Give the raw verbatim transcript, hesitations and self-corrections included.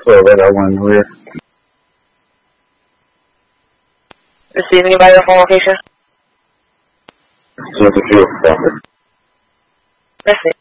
twelve, I got one in the rear. Receive anybody on phone location? Just a few. That's it.